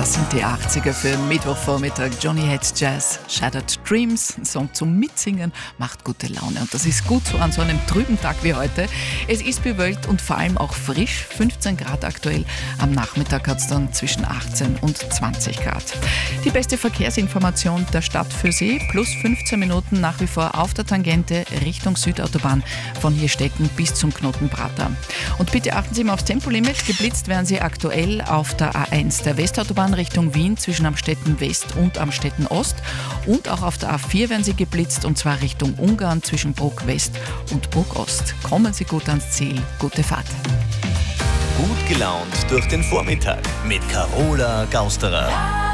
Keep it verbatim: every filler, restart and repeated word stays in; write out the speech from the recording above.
Das sind die achtziger für den Mittwochvormittag. Johnny Hates Jazz, Shattered Dreams, ein Song zum Mitsingen, macht gute Laune. Und das ist gut so an so einem trüben Tag wie heute. Es ist bewölkt und vor allem auch frisch, fünfzehn Grad aktuell. Am Nachmittag hat es dann zwischen achtzehn und zwanzig Grad. Die beste Verkehrsinformation der Stadt für Sie, plus fünfzehn Minuten nach wie vor auf der Tangente Richtung Südautobahn von Hirstetten bis zum Knoten Prater. Und bitte achten Sie mal aufs Tempolimit. Geblitzt werden Sie aktuell auf der A eins der Westautobahn Richtung Wien zwischen Amstetten West und Amstetten Ost. Und auch auf der A vier werden Sie geblitzt und zwar Richtung Ungarn zwischen Bruck West und Bruck Ost. Kommen Sie gut ans Ziel. Gute Fahrt. Gut gelaunt durch den Vormittag mit Carola Gausterer.